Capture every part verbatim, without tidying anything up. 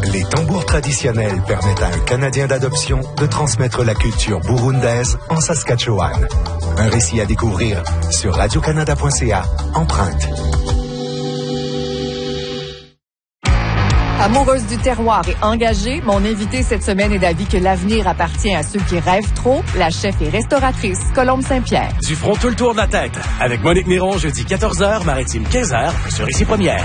Les tambours traditionnels permettent à un Canadien d'adoption de transmettre la culture burundaise en Saskatchewan. Un récit à découvrir sur radio canada point c a. Empreinte. Amoureuse du terroir et engagée, mon invité cette semaine est d'avis que l'avenir appartient à ceux qui rêvent trop. La chef et restauratrice Colombe Saint-Pierre. Du front tout le tour de la tête. Avec Monique Néron, jeudi quatorze heures, Maritime quinze heures, sur Ici Première.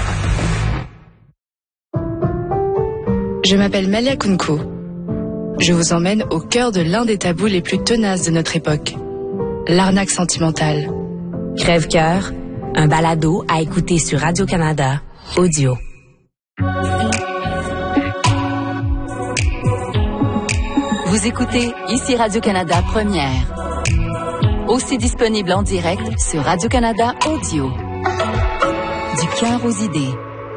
Je m'appelle Malia Kunko. Je vous emmène au cœur de l'un des tabous les plus tenaces de notre époque. L'arnaque sentimentale. Crève-cœur, un balado à écouter sur Radio-Canada, audio. Vous écoutez Ici Radio-Canada Première. Aussi disponible en direct sur Radio-Canada Audio. Du cœur aux idées.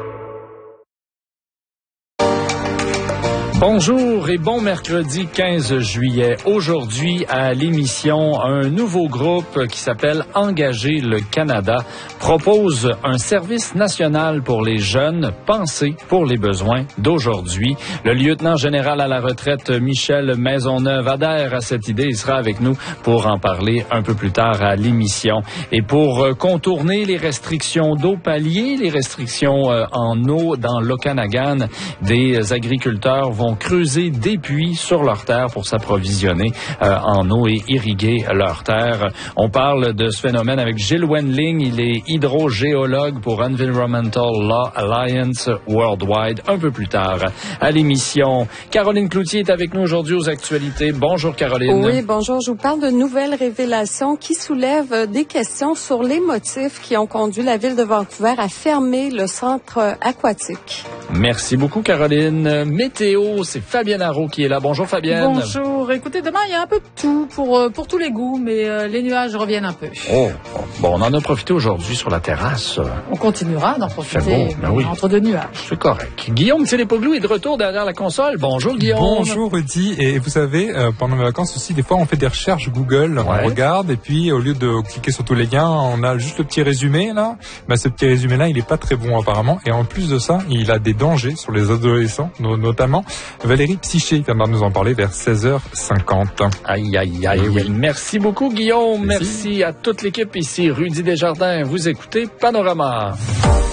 Bonjour et bon mercredi quinze juillet. Aujourd'hui à l'émission, un nouveau groupe qui s'appelle Engager le Canada propose un service national pour les jeunes pensé pour les besoins d'aujourd'hui. Le lieutenant général à la retraite Michel Maisonneuve adhère à cette idée. Il sera avec nous pour en parler un peu plus tard à l'émission. Et pour contourner les restrictions d'eau, pallier les restrictions en eau dans l'Okanagan, des agriculteurs vont creuser des puits sur leur terre pour s'approvisionner euh, en eau et irriguer leur terre. On parle de ce phénomène avec Gilles Wendling. Il est hydrogéologue pour Environmental Law Alliance Worldwide un peu plus tard à l'émission. Caroline Cloutier est avec nous aujourd'hui aux actualités. Bonjour Caroline. Oui, bonjour. Je vous parle de nouvelles révélations qui soulèvent des questions sur les motifs qui ont conduit la ville de Vancouver à fermer le centre aquatique. Merci beaucoup Caroline. Météo, c'est Fabienne Arrault qui est là. Bonjour Fabienne. Bonjour. Écoutez, demain, il y a un peu de tout pour, pour tous les goûts, mais euh, les nuages reviennent un peu. Oh, bon, on en a profité aujourd'hui sur la terrasse. On continuera d'en profiter beau, oui. entre deux nuages. C'est correct. Guillaume Télépoglou est de retour derrière la console. Bonjour Guillaume. Bonjour Rudy. Et vous savez, euh, pendant mes vacances aussi, des fois on fait des recherches Google, ouais. On regarde et puis au lieu de cliquer sur tous les liens, on a juste le petit résumé là. Ben, ce petit résumé là, il est pas très bon apparemment. Et en plus de ça, il a des dangers sur les adolescents, notamment. Valérie Psyché viendra nous en parler vers seize heures cinquante. Aïe, aïe, aïe. Oui. Merci beaucoup, Guillaume. Merci. Merci à toute l'équipe ici. Rudy Desjardins. Vous écoutez Panorama.